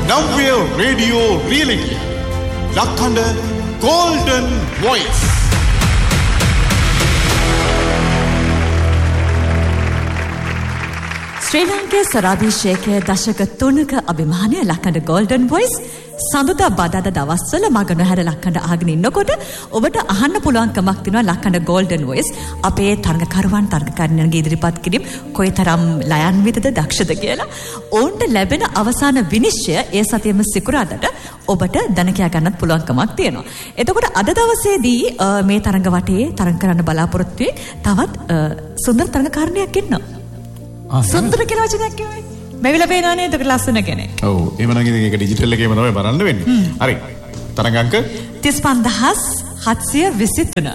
Navya Radio Reality. Lakhanda Golden Voice. ශ්‍රී ලංකේ සරාභිෂේකය දශක 3ක අභිමානය ලක්කඩ golden voice සඳුදා බදාදා දවස්වල මග නොහැර ලක්කඩ අහගෙන ඉන්නකොට ඔබට අහන්න පුළුවන්කමක් තියෙනවා ලක්කඩ ගෝල්ඩන් වොයිස් අපේ තරඟකරුවන් තරඟකාරියන්ගේ ඉදිරිපත් කිරීම කොයිතරම් ලයන්විතද දක්ෂද කියලා ඕන්ට ලැබෙන අවසාන විනිශ්චය ඒ සතියෙම සිකුරාදට ඔබට දැන කියා ගන්නත් පුළුවන්කමක් තියෙනවා. එතකොට අද දවසේදී මේ තරඟ වටේ තරඟ කරන්න බලාපොරොත්තු වෙයි තවත් සුන්දර තරඟකාරණයක් ඉන්නවා. සුන්දර කියලා වචනයක් කියවයි. මෙවිලා පේනවා නේද? ඒක ලස්සන කෙනෙක්. ඔව්. එහෙමනම් ඉතින් ඒක ඩිජිටල් එකේම තමයි බලන්න වෙන්නේ. හරි. තරඟ අංක 35723.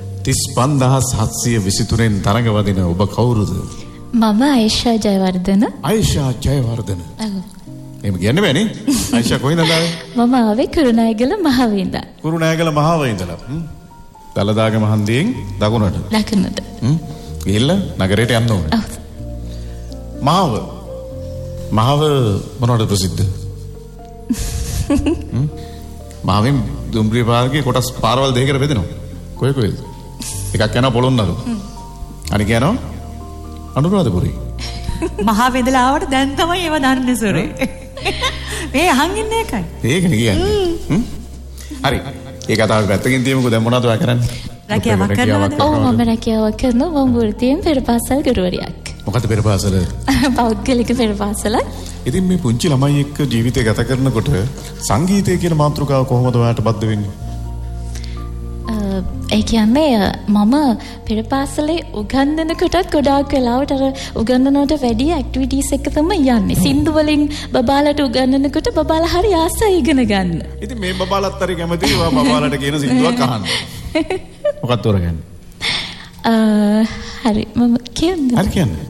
35723න් තරඟ වදින ඔබ කවුරුද? මම ආයිෂා ජයවර්ධන. ආයිෂා ජයවර්ධන. එහෙම කියන්න බෑනේ. ආයිෂා කොහෙන්ද ආවේ? මම ආවේ කුරුණෑගල මහවේඳා. කුරුණෑගල මහවේඳලා. දලදාගම හන්දියෙන් දකුණට. දකුණට. ගිහිල්ලා නගරයට යන්න ඕනේ. ඔව්. මහව මොනවද ප්‍රසිද්ධ? මහවෙන් දුම්රිය පාරේ කොටස් පාරවල් දෙකකට බෙදෙනවා. කොහෙද? එකක් යනවා පොළොන්නරු. අනික යනවා අනුරාධපුරේ. මහවේදලා ආවට දැන් තමයි ඒව දන්නේ සොරේ. මේ අහන් ඉන්නේ එකයි. ඒකනේ කියන්නේ. හරි. ඒක අතාව පැත්තකින් තියමුකෝ දැන් මොනවද ඔයා කරන්නේ? රැකියාවක් කරනවද? ඔව් මම රැකියාවක් කරනවා මම වෘත්තියෙන් පෙරපාසල් ගුරුවරියක්. මොකද පෙරපාසල? පෞද්ගලික පෙරපාසලක්. ඉතින් මේ පුංචි ළමයි එක්ක ජීවිතය ගත කරනකොට සංගීතය කියන මාතෘකාව කොහොමද ඔයාලට බද්ධ වෙන්නේ? ඒ කියන්නේ මම පෙරපාසලේ උගන්වනකොටත් ගොඩාක් වෙලාවට අර උගන්වනවට වැඩි ඇක්ටිවිටීස් එක තමයි යන්නේ. සින්දු වලින් බබාලට උගන්වනකොට බබාලා හරි ආසයි ඉගෙන ගන්න. ඉතින් මේ බබාලත් හරි කැමතියි ඔයා බබාලට කියන සින්දුවක් අහන්න. මොකක්ද තෝරගන්නේ? හරි මම කියන්නේ. හරි කියන්නේ.